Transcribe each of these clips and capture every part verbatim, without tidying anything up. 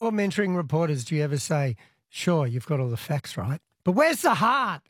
before mentoring reporters, do you ever say, sure, you've got all the facts right, but where's the heart?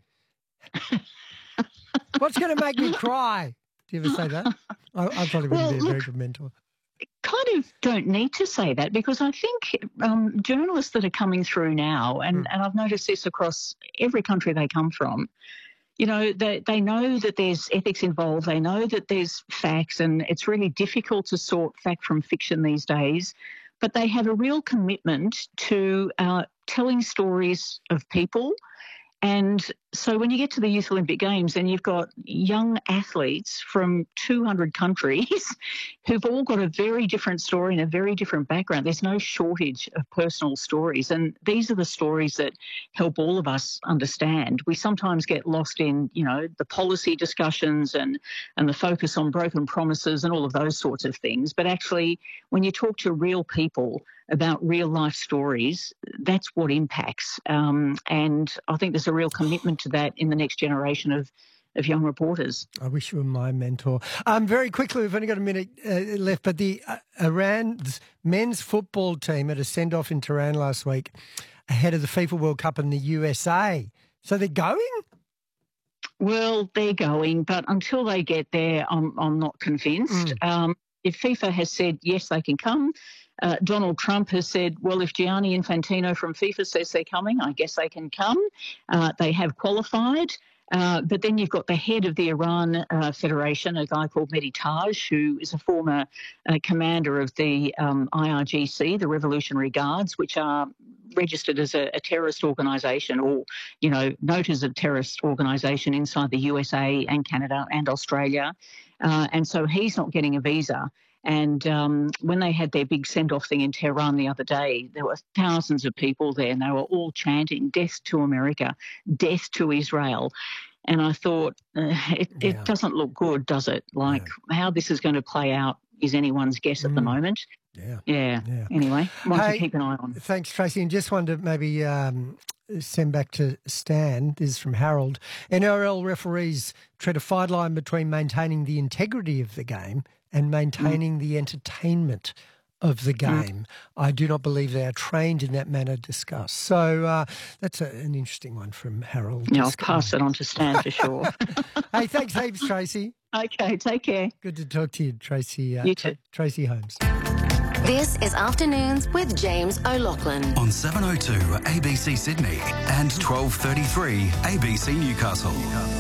What's going to make me cry? Do you ever say that? I, I probably wouldn't Well, be a look, very good mentor. kind of don't need to say that, because I think um, journalists that are coming through now, and, Mm. and I've noticed this across every country they come from, you know, they, they know that there's ethics involved. They know that there's facts, and it's really difficult to sort fact from fiction these days. But they have a real commitment to uh, telling stories of people. And so when you get to the Youth Olympic Games, then you've got young athletes from two hundred countries who've all got a very different story and a very different background. There's no shortage of personal stories. And these are the stories that help all of us understand. We sometimes get lost in, you know, the policy discussions and, and the focus on broken promises and all of those sorts of things. But actually, when you talk to real people about real life stories, that's what impacts. Um, and I think there's a real commitment to that in the next generation of, of young reporters. I wish you were my mentor. Um, very quickly, we've only got a minute uh, left, but the uh, Iran's men's football team had a send-off in Tehran last week ahead of the FIFA World Cup in the U S A. So they're going? Well, they're going, but until they get there, I'm, I'm not convinced. Mm. Um, if FIFA has said, yes, they can come, Uh, Donald Trump has said, well, if Gianni Infantino from FIFA says they're coming, I guess they can come. Uh, they have qualified. Uh, but then you've got the head of the Iran uh, Federation, a guy called Mehdi Taj, who is a former uh, commander of the um, I R G C, the Revolutionary Guards, which are registered as a, a terrorist organisation, or, you know, noted as a terrorist organisation inside the U S A and Canada and Australia. Uh, and so he's not getting a visa. And um, when they had their big send-off thing in Tehran the other day, there were thousands of people there, and they were all chanting, death to America, death to Israel. And I thought, uh, it, Yeah. it doesn't look good, does it? Like, Yeah. how this is going to play out is anyone's guess at Mm. the moment. Yeah. Yeah. Yeah. Anyway, one Hey, to keep an eye on. Thanks, Tracy. And just wanted to maybe um, send back to Stan. This is from Harold. N R L referees tread a fine line between maintaining the integrity of the game and maintaining mm. the entertainment of the game. Mm. I do not believe they are trained in that manner discussed. So uh, that's a, an interesting one from Harold. Yeah, I'll pass it on to Stan for sure. Hey, thanks heaps, Tracy. Okay, take care. Good to talk to you, Tracy. Uh, you too. Tracy Holmes. This is Afternoons with James O'Loughlin. On seven oh two A B C Sydney and twelve thirty-three A B C Newcastle.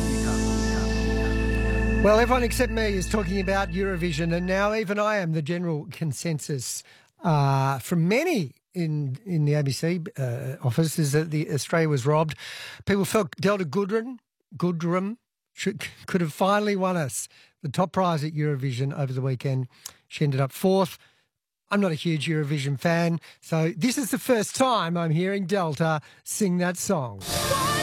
Well, everyone except me is talking about Eurovision, and now even I am. The general consensus uh, from many in in the A B C uh, office is that the Australia was robbed. People felt Delta Goodrem, Goodrem should, could have finally won us the top prize at Eurovision over the weekend. She ended up fourth. I'm not a huge Eurovision fan, so this is the first time I'm hearing Delta sing that song.